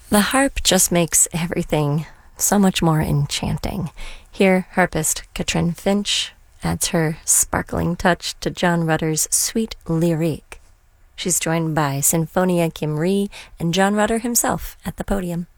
The harp just makes everything so much more enchanting. Here, harpist Katrin Finch adds her sparkling touch to John Rutter's sweet lyrique. She's joined by Sinfonia Kim Rhee and John Rutter himself at the podium.